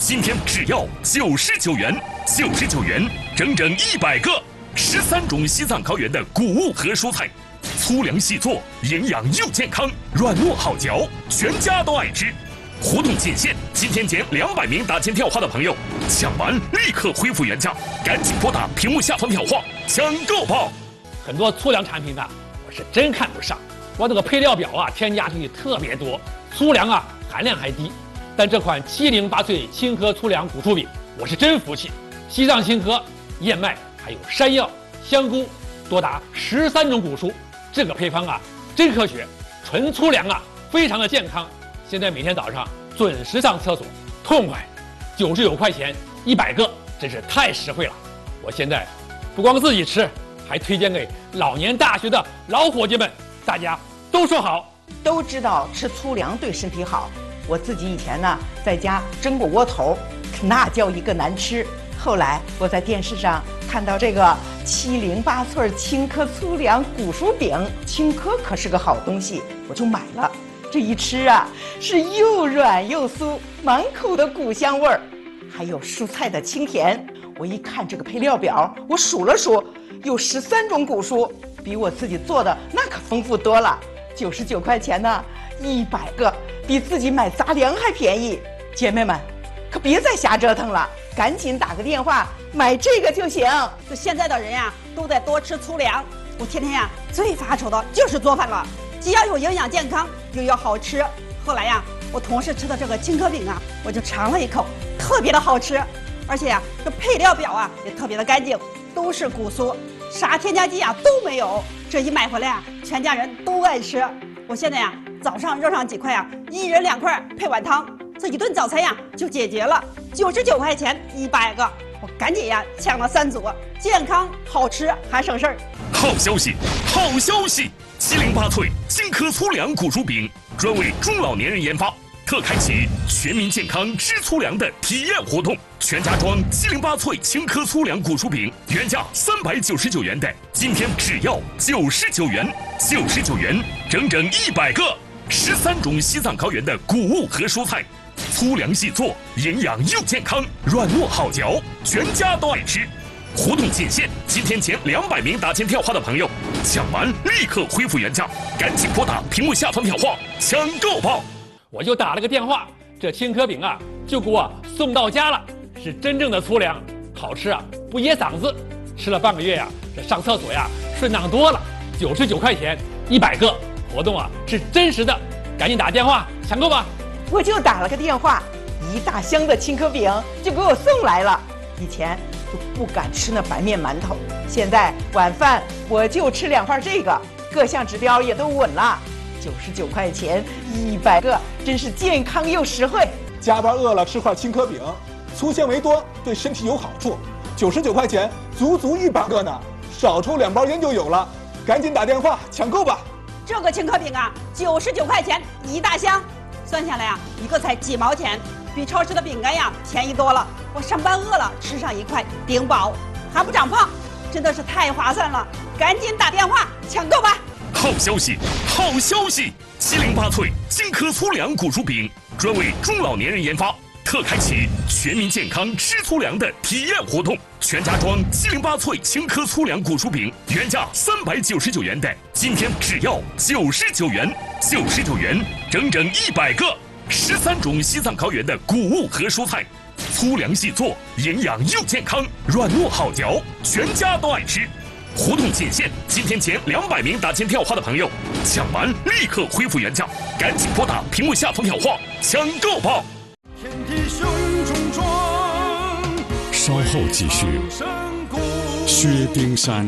今天只要99元，99元，整整100个，13种西藏高原的谷物和蔬菜，粗粮细做，营养又健康，软糯好嚼，全家都爱吃。活动仅限今天前200名打进电话的朋友，抢完立刻恢复原价，赶紧拨打屏幕下方电话抢购吧！ 很多粗粮产品呢，我是真看不上。我这个配料表啊，添加东西特别多，粗粮啊含量还低。但这款708岁青稞粗粮谷薯饼，我是真服气。西藏青稞、燕麦还有山药、香菇，多达13种谷蔬。这个配方啊，真科学，纯粗粮啊，非常的健康。现在每天早上准时上厕所，痛快。99块钱100个，真是太实惠了。我现在不光自己吃，还推荐给老年大学的老伙计们，大家都说好。 都知道吃粗粮对身体好。我自己以前呢，在家蒸过窝头，那叫一个难吃。后来我在电视上看到这个708寸青稞粗粮谷薯饼，青稞可是个好东西，我就买了。这一吃啊，是又软又酥，满口的谷香味儿，还有蔬菜的清甜。我一看这个配料表，我数了数，有13种谷蔬，比我自己做的那可丰富多了。99块钱呢，100个，比自己买杂粮还便宜。姐妹们，可别再瞎折腾了，赶紧打个电话买这个就行。 这现在的人呀，都在多吃粗粮。我天天呀，最发愁的就是做饭了，既要有营养健康，又要好吃。后来呀，我同事吃的这个青稞饼啊，我就尝了一口，特别的好吃。而且呀，这配料表啊也特别的干净，都是谷蔬，啥添加剂啊都没有。这一买回来啊，全家人都爱吃。我现在呀，早上热上几块呀，1人2块配碗汤，这一顿早餐呀就解决了。99块钱100个，我赶紧呀抢了3组，健康好吃还省事儿。 好消息，好消息！708寸青稞粗粮谷薯饼专为中老年人研发，特开启全民健康吃粗粮的体验活动。全家装708寸青稞粗粮谷薯饼，原价399元的，今天只要99元，99元，整整100个，13种西藏高原的谷物和蔬菜，粗粮细做，营养又健康，软糯好嚼，全家都爱吃。活动仅限今天前200名打进电话的朋友，抢完立刻恢复原价，赶紧拨打屏幕下方电话抢购吧！ 我就打了个电话，这青稞饼啊就给我送到家了，是真正的粗粮，好吃啊，不噎嗓子。吃了半个月呀，这上厕所呀顺当多了。99块钱100个，活动啊是真实的，赶紧打电话抢购吧！ 我就打了个电话，一大箱的青稞饼就给我送来了。以前就不敢吃那白面馒头，现在晚饭我就吃2块这个，各项指标也都稳了。99块钱100个，真是健康又实惠。 加班饿了吃块青稞饼，粗纤维多，对身体有好处。99块钱足100个呢，少抽2包烟就有了。赶紧打电话抢购吧！ 这个青稞饼啊，99块钱一大箱，算下来呀，一个才几毛钱，比超市的饼干呀便宜多了。我上班饿了吃上1块顶饱，还不长胖，真的是太划算了！赶紧打电话抢购吧！ 好消息，好消息！708寸青稞粗粮谷薯饼专为中老年人研发，特开启全民健康吃粗粮的体验活动。全家装708寸青稞粗粮谷薯饼，原价399元的，今天只要99元，99元，整整100个，13种西藏高原的谷物和蔬菜，粗粮细做，营养又健康，软糯好嚼，全家都爱吃。活动仅限今天前200名打进电话的朋友，抢完立刻恢复原价，赶紧拨打屏幕下方电话抢购吧！ 天地胸中壮， 稍后继续。薛丁山。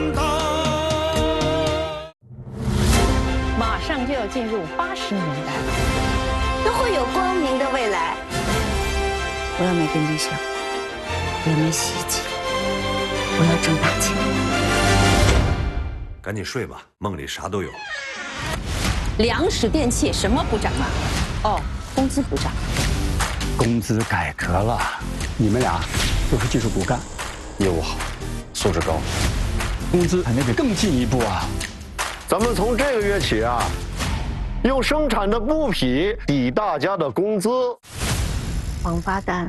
马上就要进入80年代了， 都会有光明的未来。我要买电冰箱，我要买洗衣机，我要挣大钱。 赶紧睡吧，梦里啥都有。 粮食电器什么不涨啊？哦，工资不涨。 工资改革了，你们俩都是技术骨干， 业务好，素质高， 工资肯定得更进一步啊！ 咱们从这个月起啊，用生产的布匹抵大家的工资。 王八蛋！